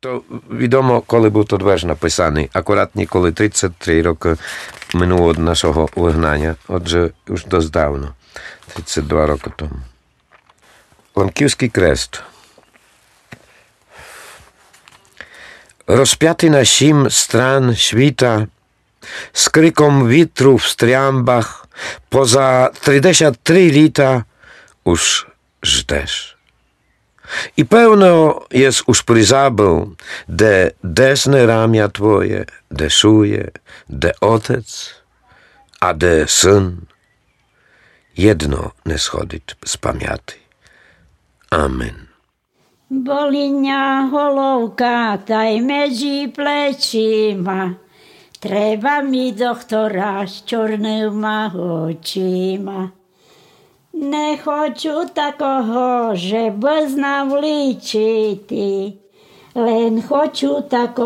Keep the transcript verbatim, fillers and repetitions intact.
То відомо, коли був той верш написаний. Акуратні, коли тридцять три роки минуло від нашого вигнання. Отже, już досить давно. тридцять два роки тому. Ланківський крест. Rozpiaty na sim stran świta, z krykom witru w strjambach, poza trzydzieści trzy lita już żdesz. I pełno jest już przyzabył, de desne ramia twoje, de szuje, de otec, a de syn. Jedno nie schodit z pamięci. Amen. Boliňa holovka, taj medzi plečima, treba mi doktora s čornýma očima. Nechoču takoho, že by znal ličiti, len choču takoho,